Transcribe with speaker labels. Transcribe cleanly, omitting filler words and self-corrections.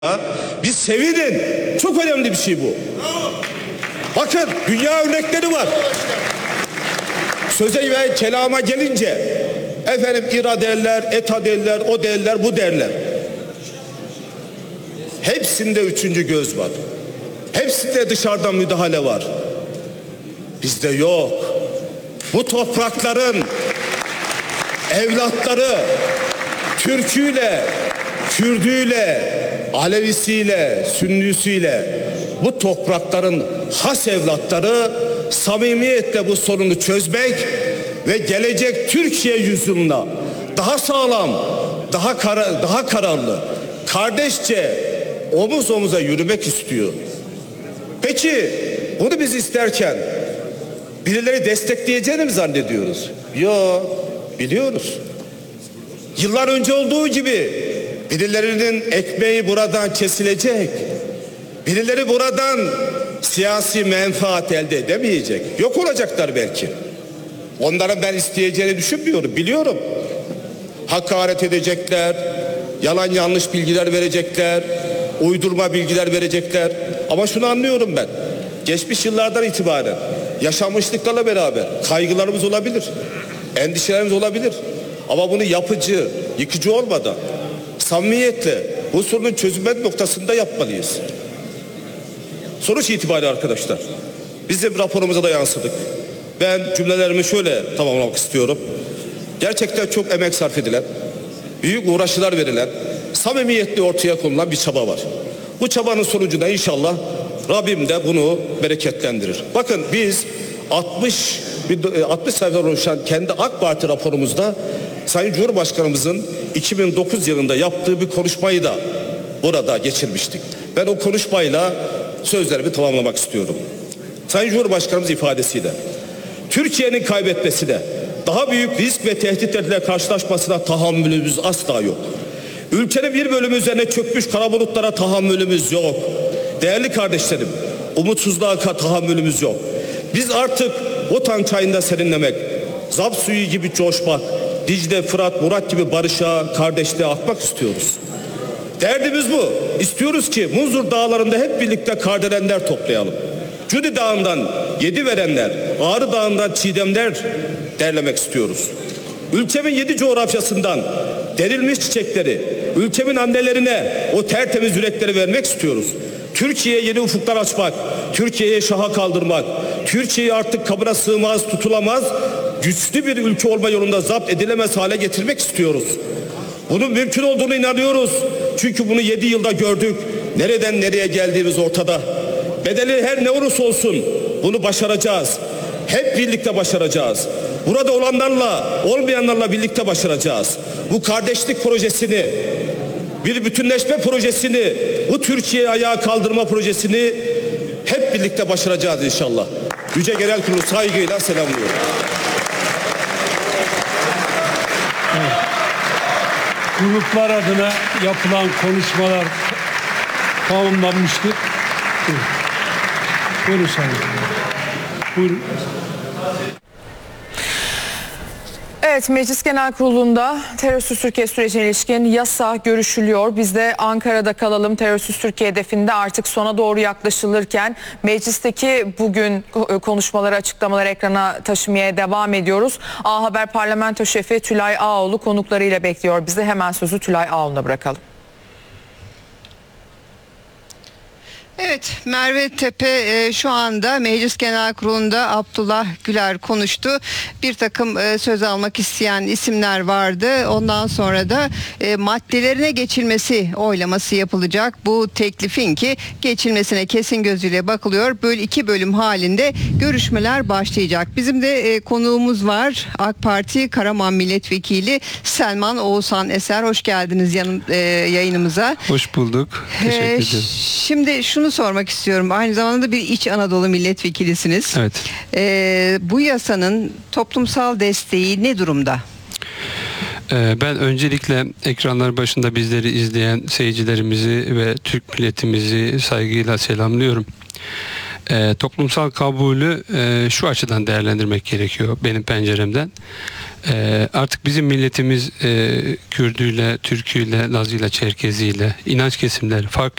Speaker 1: Bir sevinin. Çok önemli bir şey bu. Bakın dünya örnekleri var. Söze ve kelama gelince efendim ira derler, eta derler, o derler, bu derler. Hepsinde üçüncü göz var. Hepsinde dışarıdan müdahale var. Bizde yok. Bu toprakların evlatları Türküyle, Kürdüyle, Alevisiyle, Sünnisiyle bu toprakların has evlatları samimiyetle bu sorunu çözmek ve gelecek Türkiye yüzyılına daha sağlam, daha kararlı, kardeşçe omuz omuza yürümek istiyor. Peki bunu biz isterken birileri destekleyeceğini mi zannediyoruz? Yok, biliyoruz. Yıllar önce olduğu gibi birilerinin ekmeği buradan kesilecek. Birileri buradan siyasi menfaat elde edemeyecek. Yok olacaklar belki. Onların ben isteyeceğini düşünmüyorum, biliyorum. Hakaret edecekler, yalan yanlış bilgiler verecekler, uydurma bilgiler verecekler. Ama şunu anlıyorum ben. Geçmiş yıllardan itibaren yaşanmışlıklarla beraber kaygılarımız olabilir, endişelerimiz olabilir. Ama bunu yapıcı, yıkıcı olmadan samimiyetle bu sorunun çözülme noktasında yapmalıyız. Sonuç itibariyle arkadaşlar, bizim raporumuza da yansıdık. Ben cümlelerimi şöyle tamamlamak istiyorum. Gerçekten çok emek sarf edilen, büyük uğraşlar verilen, samimiyetle ortaya konulan bir çaba var. Bu çabanın sonucunda inşallah Rabbim de bunu bereketlendirir. Bakın biz 60 sayfadan oluşan kendi AK Parti raporumuzda Sayın Cumhurbaşkanımızın 2009 yılında yaptığı bir konuşmayı da burada geçirmiştik. Ben o konuşmayla sözlerimi tamamlamak istiyorum. Sayın Cumhurbaşkanımız ifadesiyle Türkiye'nin kaybetmesine, daha büyük risk ve tehditlerle karşılaşmasına tahammülümüz asla yok. Ülkenin bir bölümü üzerine çökmüş kara bulutlara tahammülümüz yok. Değerli kardeşlerim, umutsuzluğa tahammülümüz yok. Biz artık Botan çayında serinlemek, Zap suyu gibi coşmak, Dicle, Fırat, Murat gibi barışa, kardeşliğe akmak istiyoruz. Derdimiz bu. İstiyoruz ki Munzur dağlarında hep birlikte kardelenler toplayalım. Cudi Dağı'ndan Yediverenler, Ağrı Dağı'ndan Çiğdemler derlemek istiyoruz. Ülkemin 7 coğrafyasından derilmiş çiçekleri, ülkemin annelerine o tertemiz yürekleri vermek istiyoruz. Türkiye'ye yeni ufuklar açmak, Türkiye'ye şaha kaldırmak, Türkiye'yi artık kabına sığmaz, tutulamaz, güçlü bir ülke olma yolunda zapt edilemez hale getirmek istiyoruz. Bunun mümkün olduğunu inanıyoruz. Çünkü bunu 7 yılda gördük. Nereden nereye geldiğimiz ortada. Bedeli her ne olursa olsun bunu başaracağız. Hep birlikte başaracağız. Burada olanlarla, olmayanlarla birlikte başaracağız. Bu kardeşlik projesini, bir bütünleşme projesini, bu Türkiye'yi ayağa kaldırma projesini hep birlikte başaracağız inşallah. Yüce Genel Kurulu saygıyla selamlıyorum.
Speaker 2: Gruplar adına yapılan konuşmalar tamamlanmıştır. Buyurun sayın. Buyurun.
Speaker 3: Evet, Meclis Genel Kurulu'nda terörsüz Türkiye sürecine ilişkin yasa görüşülüyor. Biz de Ankara'da kalalım. Terörsüz Türkiye hedefinde artık sona doğru yaklaşılırken meclisteki bugün konuşmaları, açıklamaları ekrana taşımaya devam ediyoruz. A Haber Parlamento Şefi Tülay Ağoğlu konuklarıyla bekliyor bizi. Hemen sözü Tülay Ağoğlu'na bırakalım.
Speaker 4: Evet, Merve Tepe şu anda Meclis Genel Kurulu'nda Abdullah Güler konuştu. Bir takım söz almak isteyen isimler vardı. Ondan sonra da maddelerine geçilmesi oylaması yapılacak. Bu teklifin ki geçilmesine kesin gözüyle bakılıyor. Böyle 2 bölüm halinde görüşmeler başlayacak. Bizim de konuğumuz var. AK Parti Karaman Milletvekili Selman Oğuzhan Eser. Hoş geldiniz yayınımıza.
Speaker 5: Hoş bulduk. Teşekkür ederim.
Speaker 4: Şimdi şunu sormak istiyorum. Aynı zamanda bir İç Anadolu milletvekilisiniz.
Speaker 5: Evet.
Speaker 4: Bu yasanın toplumsal desteği ne durumda?
Speaker 5: Ben öncelikle ekranlar başında bizleri izleyen seyircilerimizi ve Türk milletimizi saygıyla selamlıyorum. Toplumsal kabulü şu açıdan değerlendirmek gerekiyor benim penceremden. Artık bizim milletimiz Kürdüyle, Türküyle, Lazıyla, Çerkeziyle, inanç kesimleri farklı.